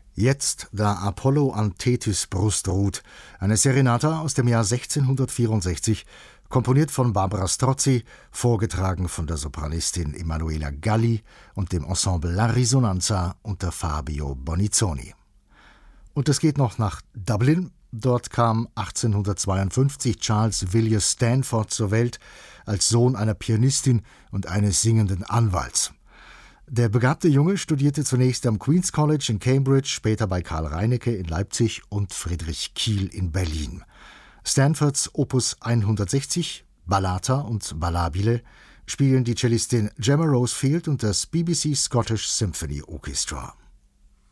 Jetzt, da Apollo an Tethys Brust ruht, eine Serenata aus dem Jahr 1664, komponiert von Barbara Strozzi, vorgetragen von der Sopranistin Emanuela Galli und dem Ensemble La Risonanza unter Fabio Bonizzoni. Und es geht noch nach Dublin. Dort kam 1852 Charles Villiers Stanford zur Welt, als Sohn einer Pianistin und eines singenden Anwalts. Der begabte Junge studierte zunächst am Queen's College in Cambridge, später bei Karl Reinecke in Leipzig und Friedrich Kiel in Berlin. Stanfords Opus 160, Ballata und Ballabile, spielen die Cellistin Gemma Rosefield und das BBC Scottish Symphony Orchestra.